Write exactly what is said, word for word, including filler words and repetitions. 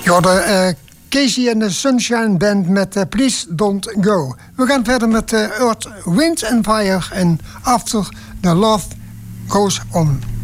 Ja, de uh, Casey and the Sunshine Band met uh, Please Don't Go. We gaan verder met uh, Earth, Wind and Fire en After the Love Goes On.